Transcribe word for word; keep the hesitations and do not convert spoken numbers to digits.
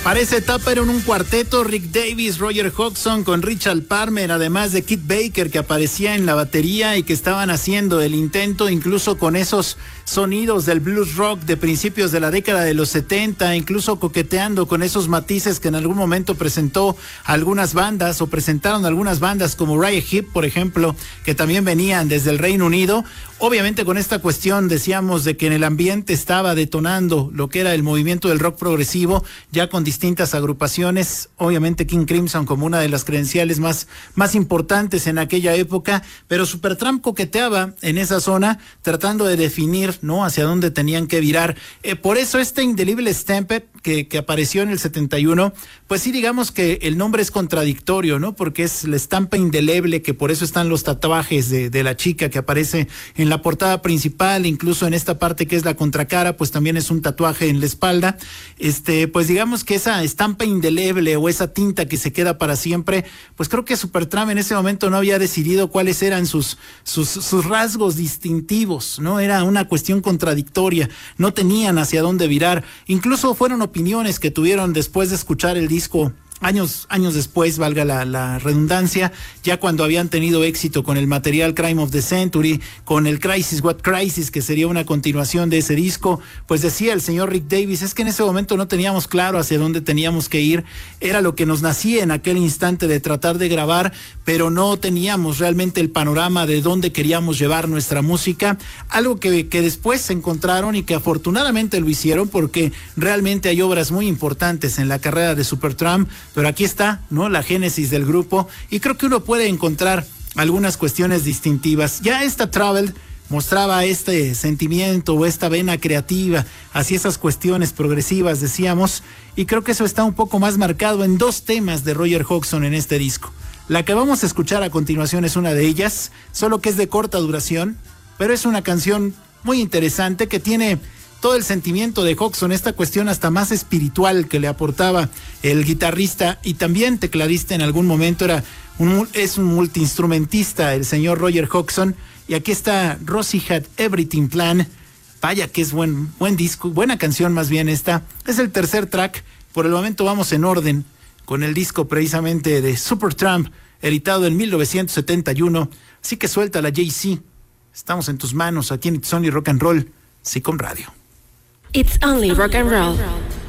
Para esa etapa eran un cuarteto: Rick Davies, Roger Hodgson con Richard Palmer, además de Kit Baker, que aparecía en la batería y que estaban haciendo el intento incluso con esos sonidos del blues rock de principios de la década de los setenta, incluso coqueteando con esos matices que en algún momento presentó algunas bandas o presentaron algunas bandas como Riot Heep, por ejemplo, que también venían desde el Reino Unido. Obviamente con esta cuestión decíamos de que en el ambiente estaba detonando lo que era el movimiento del rock progresivo, ya con distintas agrupaciones, obviamente King Crimson como una de las credenciales más, más importantes en aquella época, pero Supertramp coqueteaba en esa zona tratando de definir, ¿no?, hacia dónde tenían que virar. Eh, por eso este indeleble Stampede que, que apareció en el setenta y uno, pues sí, digamos que el nombre es contradictorio, ¿no?, porque es la estampa indeleble, que por eso están los tatuajes de, de la chica que aparece en la portada principal, incluso en esta parte que es la contracara, pues también es un tatuaje en la espalda. Este, pues digamos que esa estampa indeleble o esa tinta que se queda para siempre, pues creo que Supertramp en ese momento no había decidido cuáles eran sus, sus, sus rasgos distintivos, ¿no? Era una cuestión contradictoria, no tenían hacia dónde virar. Incluso fueron opiniones que tuvieron después de escuchar el disco años, años después, valga la, la redundancia, ya cuando habían tenido éxito con el material Crime of the Century, con el Crisis What Crisis, que sería una continuación de ese disco, pues decía el señor Rick Davies, es que en ese momento no teníamos claro hacia dónde teníamos que ir, era lo que nos nacía en aquel instante de tratar de grabar, pero no teníamos realmente el panorama de dónde queríamos llevar nuestra música, algo que, que después se encontraron y que afortunadamente lo hicieron, porque realmente hay obras muy importantes en la carrera de Supertramp. Pero aquí está, ¿no?, la génesis del grupo, y creo que uno puede encontrar algunas cuestiones distintivas. Ya esta Travel mostraba este sentimiento o esta vena creativa hacia esas cuestiones progresivas, decíamos, y creo que eso está un poco más marcado en dos temas de Roger Hodgson en este disco. La que vamos a escuchar a continuación es una de ellas, solo que es de corta duración, pero es una canción muy interesante que tiene todo el sentimiento de Hodgson, esta cuestión hasta más espiritual que le aportaba el guitarrista y también tecladista en algún momento, era un, es un multiinstrumentista el señor Roger Hodgson, y aquí está Rosie Had Everything Planned. Vaya que es buen, buen disco, buena canción más bien esta, es el tercer track. Por el momento vamos en orden con el disco precisamente de Supertramp, editado en mil novecientos setenta y uno, así que suelta la Jay-Z, estamos en tus manos aquí en It's Only Rock and Roll, Sicom Radio. It's only rock and roll.